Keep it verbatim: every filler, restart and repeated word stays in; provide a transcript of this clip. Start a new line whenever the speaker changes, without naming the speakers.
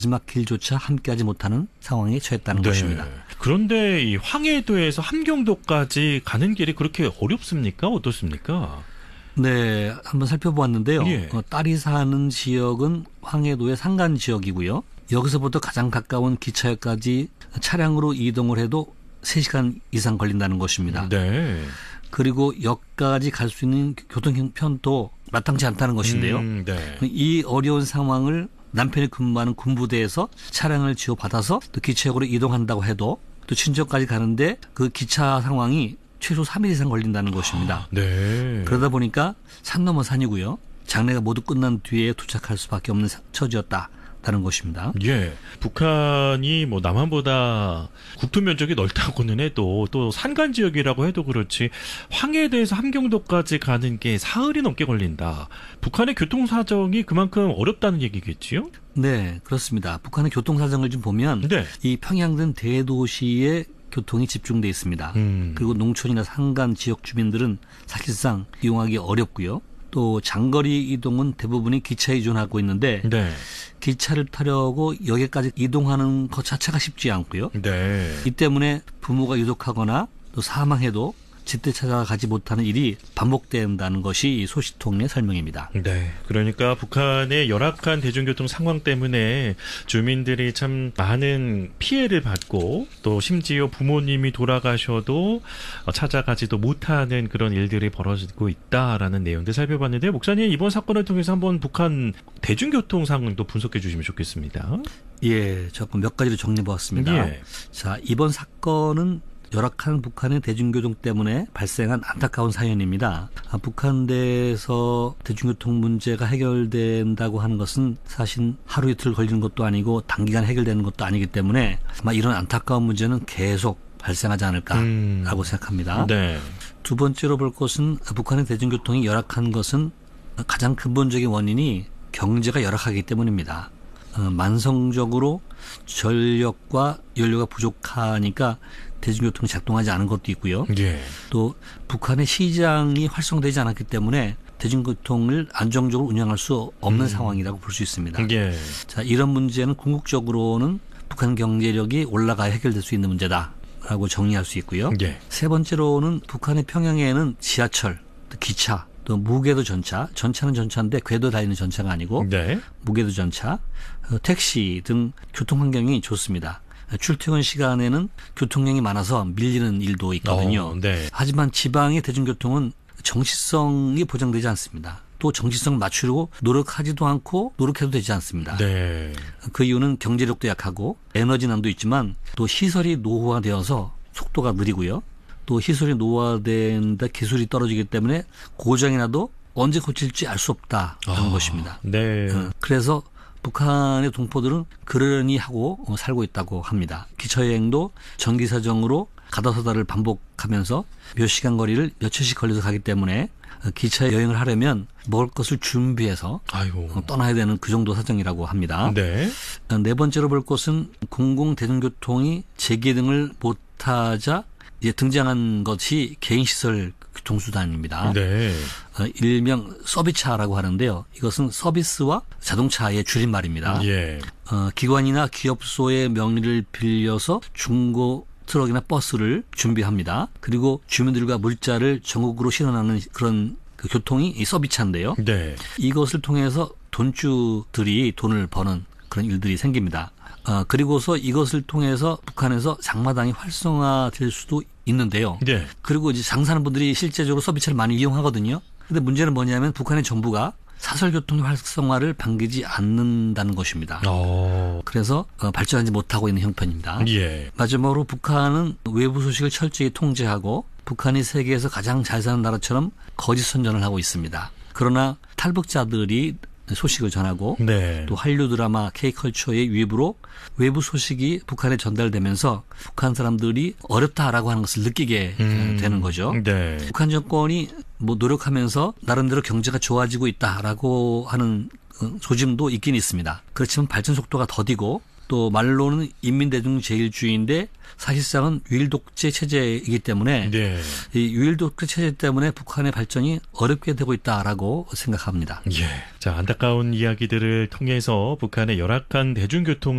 마지막 길조차 함께하지 못하는 상황에 처했다는
네.
것입니다.
그런데 이 황해도에서 함경도까지 가는 길이 그렇게 어렵습니까? 어떻습니까?
네, 한번 살펴보았는데요.
예.
어, 딸이 사는 지역은 황해도의 산간 지역이고요. 여기서부터 가장 가까운 기차역까지 차량으로 이동을 해도 세 시간 이상 걸린다는 것입니다.
네.
그리고 역까지 갈 수 있는 교통 형편도 마땅치 않다는 것인데요.
음, 네.
이 어려운 상황을 남편이 근무하는 군부대에서 차량을 지원받아서 또 기차역으로 이동한다고 해도 또 친정까지 가는데 그 기차 상황이 최소 삼 일 이상 걸린다는 것입니다.
아, 네.
그러다 보니까 산 넘어 산이고요. 장례가 모두 끝난 뒤에 도착할 수밖에 없는 처지였다는 것입니다.
예. 북한이 뭐 남한보다 국토 면적이 넓다고는 해도 또 산간 지역이라고 해도 그렇지 황해도에서 함경도까지 가는 게 사흘이 넘게 걸린다. 북한의 교통 사정이 그만큼 어렵다는 얘기겠지요?
네, 그렇습니다. 북한의 교통 사정을 좀 보면
네.
이 평양 등 대도시에 교통이 집중돼 있습니다.
음.
그리고 농촌이나 산간 지역 주민들은 사실상 이용하기 어렵고요. 또 장거리 이동은 대부분이 기차에 의존하고 있는데
네.
기차를 타려고 역에까지 이동하는 것 자체가 쉽지 않고요.
네.
이 때문에 부모가 유독하거나 또 사망해도 제때 찾아가지 못하는 일이 반복된다는 것이 이 소식통의 설명입니다.
네. 그러니까 북한의 열악한 대중교통 상황 때문에 주민들이 참 많은 피해를 받고 또 심지어 부모님이 돌아가셔도 찾아가지도 못하는 그런 일들이 벌어지고 있다라는 내용들 살펴봤는데 목사님 이번 사건을 통해서 한번 북한 대중교통 상황도 분석해 주시면 좋겠습니다.
예, 조금 몇 가지로 정리해 보았습니다.
예.
자, 이번 사건은 열악한 북한의 대중교통 때문에 발생한 안타까운 사연입니다. 아, 북한 내에서 대중교통 문제가 해결된다고 하는 것은 사실 하루 이틀 걸리는 것도 아니고 단기간 해결되는 것도 아니기 때문에 아마 이런 안타까운 문제는 계속 발생하지 않을까라고
음.
생각합니다.
네.
두 번째로 볼 것은 북한의 대중교통이 열악한 것은 가장 근본적인 원인이 경제가 열악하기 때문입니다. 어, 만성적으로 전력과 연료가 부족하니까 대중교통이 작동하지 않은 것도 있고요.
예.
또 북한의 시장이 활성되지 않았기 때문에 대중교통을 안정적으로 운영할 수 없는
음.
상황이라고 볼 수 있습니다.
예.
자, 이런 문제는 궁극적으로는 북한 경제력이 올라가야 해결될 수 있는 문제다라고 정리할 수 있고요.
예.
세 번째로는 북한의 평양에는 지하철, 또 기차, 또 무궤도 전차, 전차는 전차인데 궤도 달리는 전차가 아니고
네.
무궤도 전차, 택시 등 교통 환경이 좋습니다. 출퇴근 시간에는 교통량이 많아서 밀리는 일도 있거든요.
어, 네.
하지만 지방의 대중교통은 정시성이 보장되지 않습니다. 또 정시성을 맞추려고 노력하지도 않고 노력해도 되지 않습니다.
네.
그 이유는 경제력도 약하고 에너지난도 있지만 또 시설이 노후화되어서 속도가 느리고요. 또 시설이 노후화된다 기술이 떨어지기 때문에 고장이 나도 언제 고칠지 알 수 없다는
아,
것입니다.
네.
그래서 북한의 동포들은 그러려니 하고 살고 있다고 합니다. 기차여행도 정기사정으로 가다서다를 반복하면서 몇 시간 거리를 며칠씩 걸려서 가기 때문에 기차여행을 하려면 먹을 것을 준비해서
아이고.
떠나야 되는 그 정도 사정이라고 합니다.
네.
네 번째로 볼 것은 공공대중교통이 재개등을 못하자 이제 등장한 것이 개인시설 교통수단입니다.
네.
어, 일명 서비스차라고 하는데요. 이것은 서비스와 자동차의 줄임말입니다.
예.
어, 기관이나 기업소의 명의를 빌려서 중고 트럭이나 버스를 준비합니다. 그리고 주민들과 물자를 전국으로 실어나는 그런 그 교통이 이 서비스차인데요.
네.
이것을 통해서 돈주들이 돈을 버는 그런 일들이 생깁니다. 어, 그리고서 이것을 통해서 북한에서 장마당이 활성화될 수도 있는데요.
네.
그리고 이제 장사하는 분들이 실제적으로 서비스를 많이 이용하거든요. 근데 문제는 뭐냐면 북한의 정부가 사설교통의 활성화를 반기지 않는다는 것입니다.
어.
그래서 어, 발전하지 못하고 있는 형편입니다.
예.
마지막으로 북한은 외부 소식을 철저히 통제하고 북한이 세계에서 가장 잘 사는 나라처럼 거짓 선전을 하고 있습니다. 그러나 탈북자들이 소식을 전하고
네.
또 한류 드라마 K컬처의 유입으로 외부 소식이 북한에 전달되면서 북한 사람들이 어렵다라고 하는 것을 느끼게
음.
되는 거죠.
네.
북한 정권이 뭐 노력하면서 나름대로 경제가 좋아지고 있다라고 하는 조짐도 있긴 있습니다. 그렇지만 발전 속도가 더디고 또 말로는 인민대중제일주의인데 사실상은 유일독재 체제이기 때문에
네.
이 유일독재 체제 때문에 북한의 발전이 어렵게 되고 있다라고 생각합니다.
예. 자, 안타까운 이야기들을 통해서 북한의 열악한 대중교통